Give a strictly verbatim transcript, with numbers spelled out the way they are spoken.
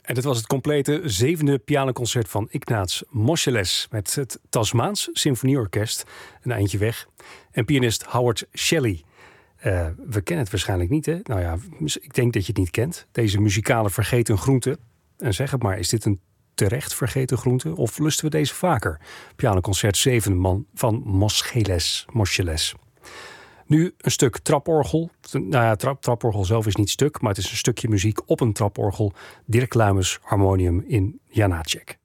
En dit was het complete zevende pianoconcert van Ignaz Moscheles met het Tasmaans Symfonieorkest, een eindje weg. En pianist Howard Shelley. Uh, we kennen het waarschijnlijk niet, hè? Nou ja, ik denk dat je het niet kent. Deze muzikale vergeten groente. En zeg het maar, is dit een terecht vergeten groente? Of lusten we deze vaker? Pianoconcert zeven man van Moscheles. Moscheles. Nu een stuk traporgel. Nou ja, trap, traporgel zelf is niet stuk, maar het is een stukje muziek op een traporgel. Dirk Luimers, harmonium in Janáček.